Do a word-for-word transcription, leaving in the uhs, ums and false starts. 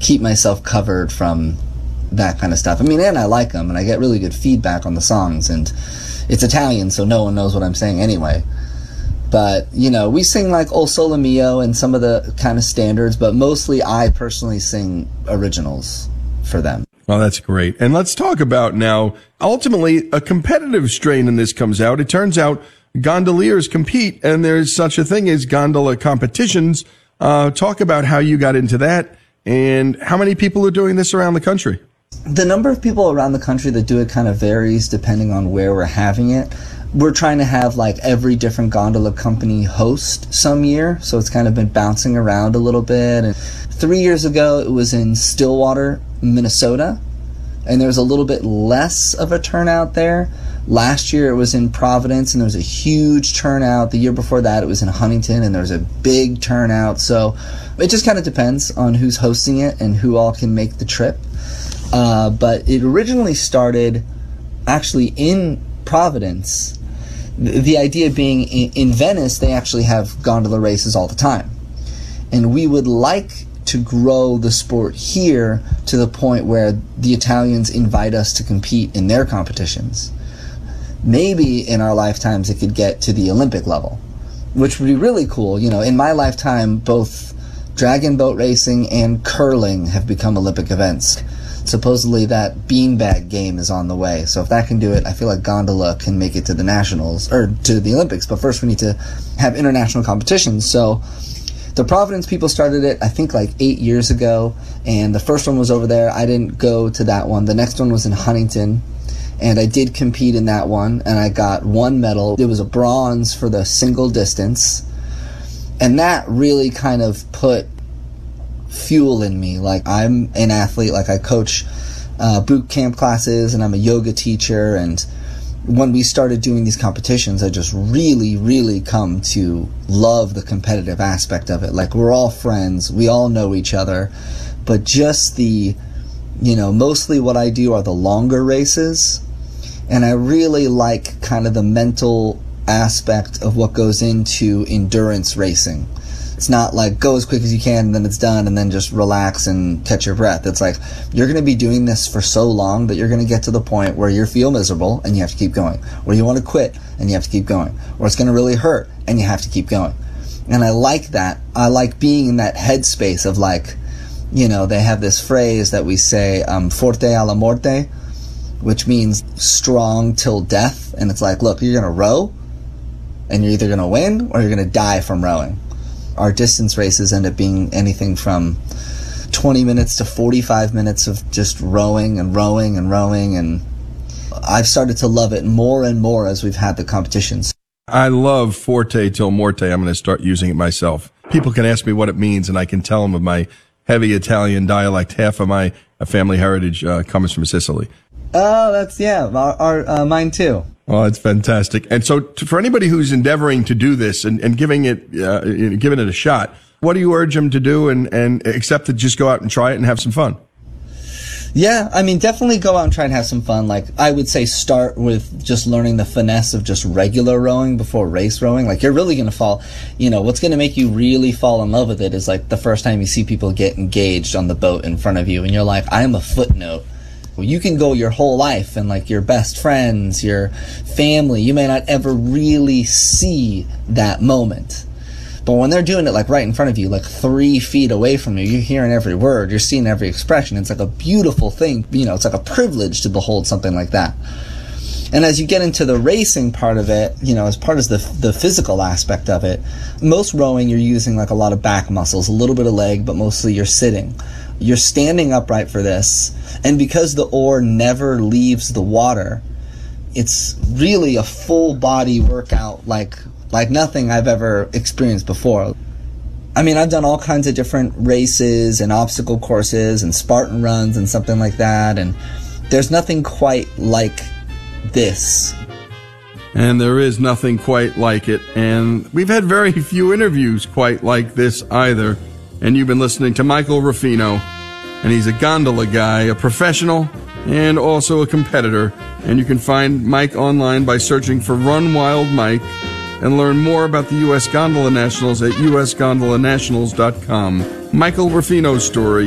keep myself covered from that kind of stuff. I mean, and I like them, and I get really good feedback on the songs, and it's Italian, so no one knows what I'm saying anyway. But, you know, we sing like O Sole Mio and some of the kind of standards, but mostly I personally sing originals for them. Well, that's great. And let's talk about now, ultimately, a competitive strain in this comes out. It turns out gondoliers compete, and there's such a thing as gondola competitions. Uh, talk about how you got into that and how many people are doing this around the country. The number of people around the country that do it kind of varies depending on where we're having it. We're trying to have like every different gondola company host some year, so it's kind of been bouncing around a little bit. And three years ago, it was in Stillwater, Minnesota, and there was a little bit less of a turnout there. Last year, it was in Providence, and there was a huge turnout. The year before that, it was in Huntington, and there was a big turnout. So it just kind of depends on who's hosting it and who all can make the trip. Uh, but it originally started actually in Providence. The idea being in Venice, they actually have gondola races all the time. And we would like to grow the sport here to the point where the Italians invite us to compete in their competitions. Maybe in our lifetimes it could get to the Olympic level, which would be really cool. You know, in my lifetime, both dragon boat racing and curling have become Olympic events. Supposedly that beanbag game is on the way. So if that can do it, I feel like gondola can make it to the nationals, or to the Olympics. But first we need to have international competitions. So the Providence people started it, I think, like eight years ago. And the first one was over there. I didn't go to that one. The next one was in Huntington. And I did compete in that one. And I got one medal. It was a bronze for the single distance. And that really kind of put fuel in me. Like, I'm an athlete, like I coach uh, boot camp classes, and I'm a yoga teacher, and when we started doing these competitions, I just really, really come to love the competitive aspect of it. Like, we're all friends, we all know each other, but just the, you know, mostly what I do are the longer races, and I really like kind of the mental aspect of what goes into endurance racing. It's not like go as quick as you can and then it's done and then just relax and catch your breath. It's like you're going to be doing this for so long that you're going to get to the point where you feel miserable and you have to keep going, or you want to quit and you have to keep going, or it's going to really hurt and you have to keep going. And I like that. I like being in that headspace of, like, you know, they have this phrase that we say, um, forte alla morte, which means strong till death. And it's like, look, you're going to row and you're either going to win or you're going to die from rowing. Our distance races end up being anything from twenty minutes to forty-five minutes of just rowing and rowing and rowing, and I've started to love it more and more as we've had the competitions. I love forte till morte. I'm going to start using it myself. People can ask me what it means, and I can tell them of my heavy Italian dialect. Half of my family heritage uh, comes from Sicily. Oh, that's, yeah, our, our uh, mine too. Oh, it's fantastic. And so to, for anybody who's endeavoring to do this and, and giving it uh, giving it a shot, what do you urge them to do, and, and except to just go out and try it and have some fun? Yeah, I mean, definitely go out and try and have some fun. Like, I would say start with just learning the finesse of just regular rowing before race rowing. Like, you're really going to fall, you know, what's going to make you really fall in love with it is, like, the first time you see people get engaged on the boat in front of you, and you're like, I'm a footnote. You can go your whole life and, like, your best friends, your family, you may not ever really see that moment. But when they're doing it, like, right in front of you, like three feet away from you, you're hearing every word, you're seeing every expression. It's like a beautiful thing. You know, it's like a privilege to behold something like that. And as you get into the racing part of it, you know, as part of the the physical aspect of it, most rowing you're using like a lot of back muscles, a little bit of leg, but mostly you're sitting. You're standing upright for this, and because the oar never leaves the water, it's really a full body workout like like nothing I've ever experienced before. I mean, I've done all kinds of different races and obstacle courses and Spartan runs and something like that, and there's nothing quite like this. And there is nothing quite like it, and we've had very few interviews quite like this either. And you've been listening to Michael Ruffino, and he's a gondola guy, a professional, and also a competitor. And you can find Mike online by searching for Run Wild Mike, and learn more about the U S Gondola Nationals at u s gondola nationals dot com. Michael Ruffino's story.